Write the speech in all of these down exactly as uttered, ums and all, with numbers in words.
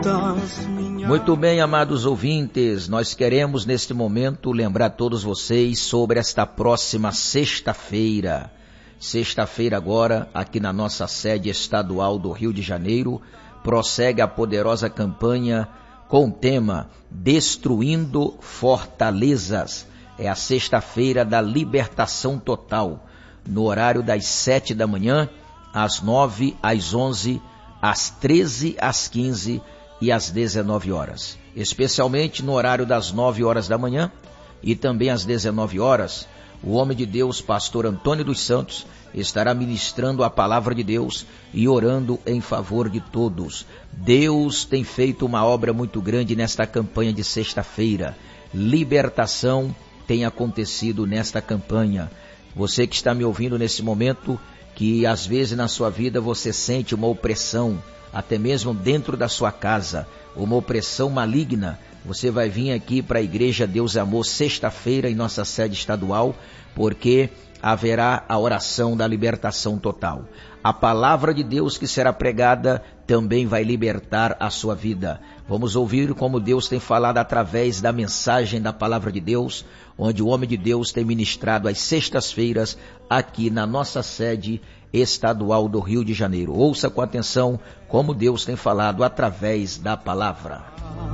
Muito bem, amados ouvintes, nós queremos neste momento lembrar todos vocês sobre esta próxima sexta-feira. Sexta-feira agora, aqui na nossa sede estadual do Rio de Janeiro, prossegue a poderosa campanha com o tema Destruindo Fortalezas. É a sexta-feira da libertação total, no horário das sete da manhã, às nove, às onze, às treze, às quinze e às dezenove horas. Especialmente no horário das nove horas da manhã e também às dezenove horas, o homem de Deus, pastor Antônio dos Santos, estará ministrando a palavra de Deus e orando em favor de todos. Deus tem feito uma obra muito grande nesta campanha de sexta-feira. Libertação tem acontecido nesta campanha. Você que está me ouvindo nesse momento, que às vezes na sua vida você sente uma opressão, até mesmo dentro da sua casa, uma opressão maligna, você vai vir aqui para a Igreja Deus é Amor sexta-feira em nossa sede estadual, porque haverá a oração da libertação total. A palavra de Deus que será pregada também vai libertar a sua vida. Vamos ouvir como Deus tem falado através da mensagem da palavra de Deus, onde o homem de Deus tem ministrado às sextas-feiras aqui na nossa sede estadual do Rio de Janeiro. Ouça com atenção como Deus tem falado através da palavra.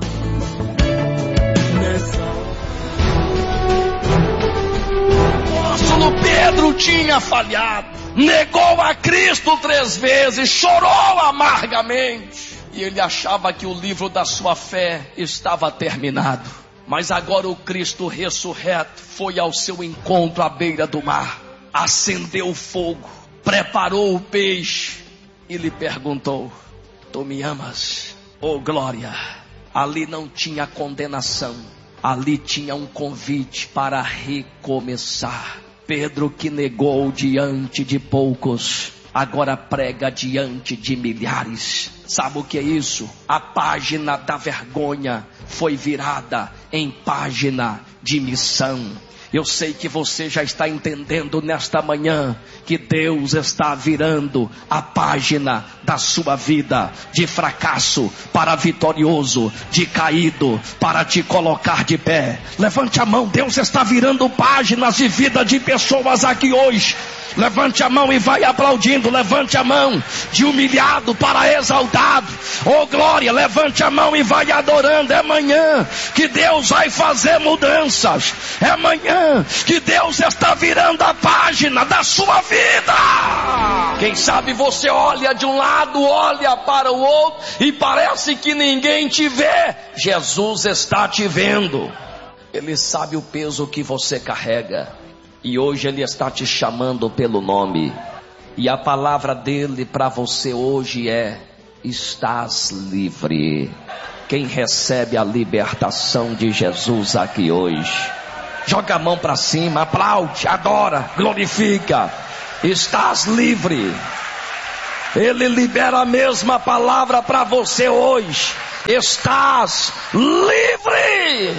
O apóstolo Pedro tinha falhado, negou a Cristo três vezes, chorou amargamente, e ele achava que o livro da sua fé estava terminado. Mas agora o Cristo ressurreto foi ao seu encontro à beira do mar, acendeu o fogo, preparou o peixe e lhe perguntou: tu me amas? Oh glória! Ali não tinha condenação, ali tinha um convite para recomeçar. Pedro, que negou diante de poucos, agora prega diante de milhares. Sabe o que é isso? A página da vergonha foi virada em página de missão. Eu sei que você já está entendendo nesta manhã que Deus está virando a página da sua vida, de fracasso para vitorioso, de caído para te colocar de pé. Levante a mão, Deus está virando páginas de vida de pessoas aqui hoje. Levante a mão e vai aplaudindo. Levante a mão, de humilhado para exaltado. Oh glória, levante a mão e vai adorando. É amanhã que Deus vai fazer mudanças. É amanhã que Deus está virando a página da sua vida. Quem sabe você olha de um lado, olha para o outro e parece que ninguém te vê. Jesus está te vendo. Ele sabe o peso que você carrega. E hoje Ele está te chamando pelo nome. E a palavra dele para você hoje é: estás livre. Quem recebe a libertação de Jesus aqui hoje, joga a mão para cima, aplaude, adora, glorifica. Estás livre. Ele libera a mesma palavra para você hoje. Estás livre.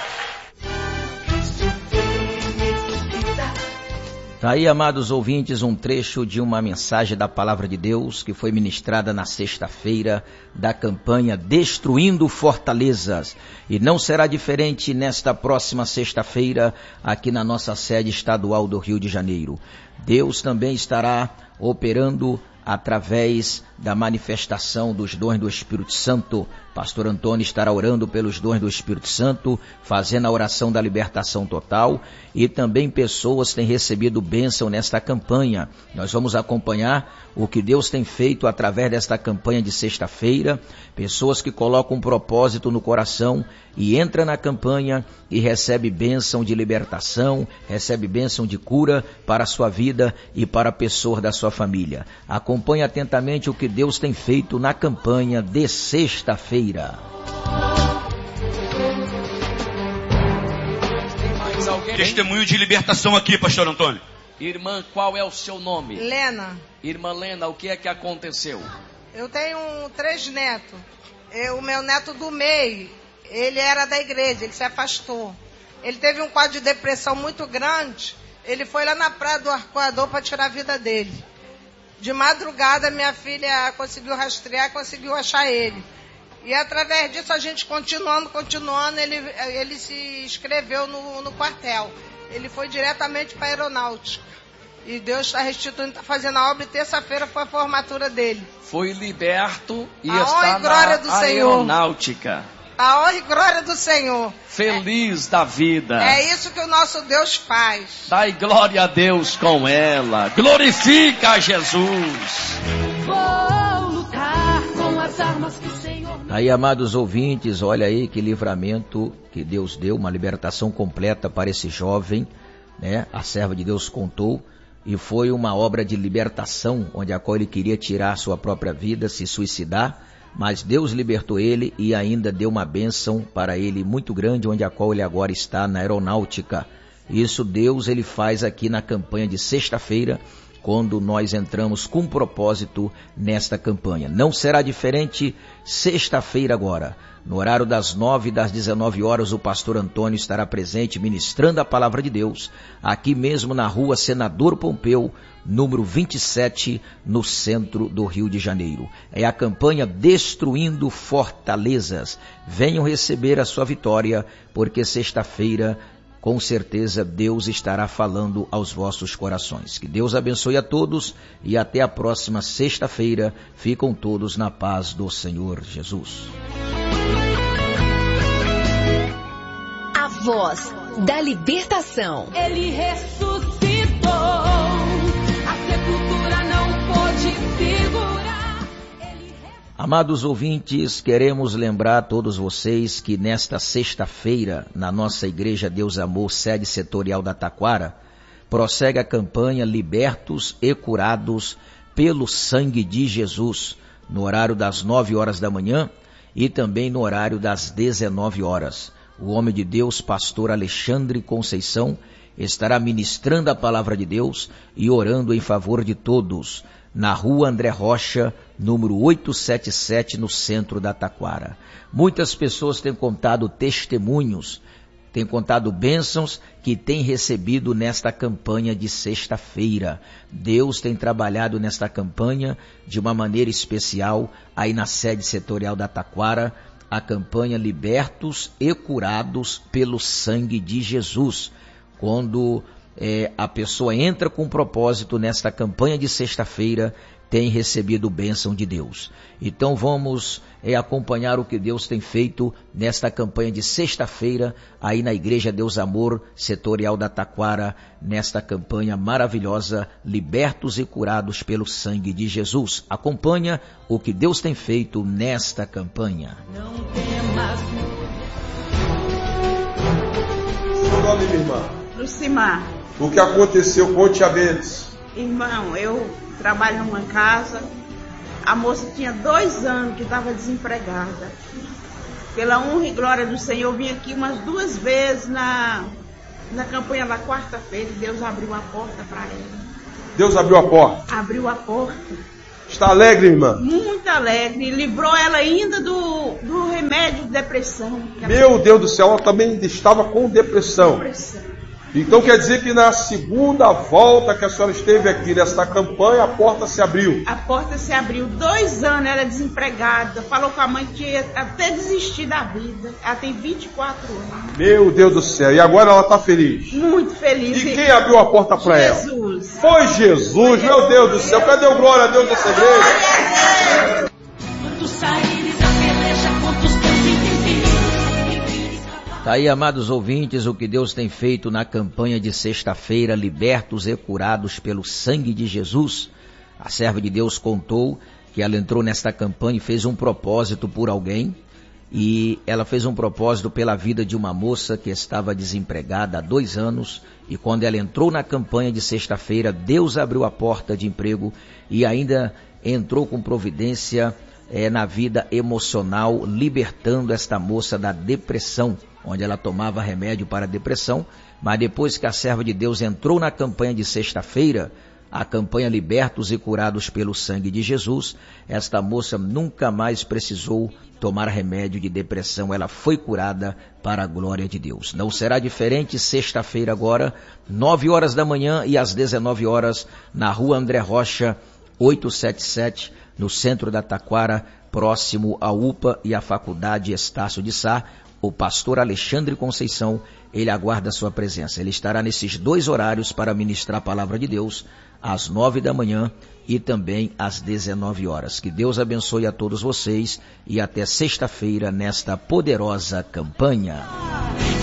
Tá aí, amados ouvintes, um trecho de uma mensagem da Palavra de Deus que foi ministrada na sexta-feira da campanha Destruindo Fortalezas. E não será diferente nesta próxima sexta-feira aqui na nossa sede estadual do Rio de Janeiro. Deus também estará operando através da manifestação dos dons do Espírito Santo. Pastor Antônio estará orando pelos dons do Espírito Santo, fazendo a oração da libertação total, e também pessoas têm recebido bênção nesta campanha. Nós vamos acompanhar o que Deus tem feito através desta campanha de sexta-feira, pessoas que colocam um propósito no coração e entram na campanha e recebem bênção de libertação, recebem bênção de cura para a sua vida e para a pessoa da sua família. Acompanhe atentamente o que Deus tem feito na campanha de sexta-feira. Testemunho de libertação aqui, pastor Antônio. Irmã, qual é o seu nome? Lena. Irmã Lena, o que é que aconteceu? Eu tenho três netos. Eu, o meu neto do meio, ele era da igreja, ele se afastou. Ele teve um quadro de depressão muito grande. Ele foi lá na praia do Arcoador para tirar a vida dele. De madrugada, minha filha conseguiu rastrear, conseguiu achar ele. E através disso, a gente continuando, continuando, ele, ele se inscreveu no, no quartel. Ele foi diretamente para a aeronáutica. E Deus está restituindo, está fazendo a obra, e terça-feira foi a formatura dele. Foi liberto e a está na aeronáutica. A honra e glória do Senhor. Feliz é, da vida. É isso que o nosso Deus faz. Dai glória a Deus com ela. Glorifica a Jesus. Vou lutar com as armas que o Senhor... Aí, amados ouvintes, olha aí que livramento que Deus deu, uma libertação completa para esse jovem, né? A serva de Deus contou, e foi uma obra de libertação, onde a qual ele queria tirar a sua própria vida, se suicidar, mas Deus libertou ele e ainda deu uma bênção para ele muito grande, onde a qual ele agora está na aeronáutica. Isso Deus ele faz aqui na campanha de sexta-feira, quando nós entramos com propósito nesta campanha. Não será diferente sexta-feira agora. No horário das nove e das dezenove horas, o pastor Antônio estará presente ministrando a palavra de Deus, aqui mesmo na rua Senador Pompeu, número vinte e sete, no centro do Rio de Janeiro. É a campanha Destruindo Fortalezas. Venham receber a sua vitória, porque sexta-feira, com certeza, Deus estará falando aos vossos corações. Que Deus abençoe a todos e até a próxima sexta-feira. Ficam todos na paz do Senhor Jesus. A voz da libertação. Ele ressuscitou. A sepultura não pode segurar. Amados ouvintes, queremos lembrar a todos vocês que nesta sexta-feira, na nossa Igreja Deus Amor, sede setorial da Taquara, prossegue a campanha Libertos e Curados pelo Sangue de Jesus, no horário das nove horas da manhã e também no horário das dezenove horas. O homem de Deus, pastor Alexandre Conceição, estará ministrando a palavra de Deus e orando em favor de todos, na rua André Rocha, número oitocentos e setenta e sete, no centro da Taquara. Muitas pessoas têm contado testemunhos, têm contado bênçãos que têm recebido nesta campanha de sexta-feira. Deus tem trabalhado nesta campanha de uma maneira especial, aí na sede setorial da Taquara, a campanha Libertos e Curados pelo Sangue de Jesus. Quando É, a pessoa entra com propósito nesta campanha de sexta-feira, tem recebido bênção de Deus. Então vamos é, acompanhar o que Deus tem feito nesta campanha de sexta-feira, aí na Igreja Deus Amor, setorial da Taquara, nesta campanha maravilhosa, Libertos e Curados pelo Sangue de Jesus. Acompanha o que Deus tem feito nesta campanha. Não temas. Seu nome, minha irmã? Lucimar. O que aconteceu? Conte a eles. Irmão, eu trabalho numa casa, a moça tinha dois anos que estava desempregada. Pela honra e glória do Senhor, eu vim aqui umas duas vezes na, na campanha da quarta-feira e Deus abriu a porta para ela. Deus abriu a porta? Abriu a porta. Está alegre, irmã? Muito alegre. E livrou ela ainda do, do remédio de depressão. Meu Deus do céu, ela também estava com depressão. Depressão. Então quer dizer que na segunda volta que a senhora esteve aqui nesta campanha, a porta se abriu. A porta se abriu. Dois anos ela é desempregada. Falou com a mãe que ia até desistir da vida. Ela tem vinte e quatro anos. Meu Deus do céu. E agora ela está feliz? Muito feliz. E quem abriu a porta para ela? Jesus. Foi Jesus. Meu Deus do céu. Cadê o glória a Deus nessa igreja? Quantos saíres a peleja, quantos teus inimigos. Tá aí, amados ouvintes, o que Deus tem feito na campanha de sexta-feira, Libertos e Curados pelo Sangue de Jesus. A serva de Deus contou que ela entrou nesta campanha e fez um propósito por alguém, e ela fez um propósito pela vida de uma moça que estava desempregada há dois anos, e quando ela entrou na campanha de sexta-feira, Deus abriu a porta de emprego e ainda entrou com providência é, na vida emocional, libertando esta moça da depressão, onde ela tomava remédio para a depressão, mas depois que a serva de Deus entrou na campanha de sexta-feira, a campanha Libertos e Curados pelo Sangue de Jesus, esta moça nunca mais precisou tomar remédio de depressão, ela foi curada para a glória de Deus. Não será diferente sexta-feira agora, nove horas da manhã e às dezenove horas, na rua André Rocha, oitocentos e setenta e sete, no centro da Taquara, próximo à U P A e à Faculdade Estácio de Sá. O pastor Alexandre Conceição, ele aguarda a sua presença. Ele estará nesses dois horários para ministrar a palavra de Deus, às nove da manhã e também às dezenove horas. Que Deus abençoe a todos vocês e até sexta-feira nesta poderosa campanha.